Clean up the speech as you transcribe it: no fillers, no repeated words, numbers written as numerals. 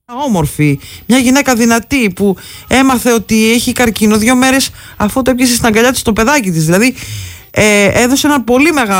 Όμορφη, μια γυναίκα δυνατή που έμαθε ότι έχει καρκίνο 2 μέρες αφού το έπιασε στην αγκαλιά της το παιδάκι της. Δηλαδή έδωσε ένα πολύ μεγάλο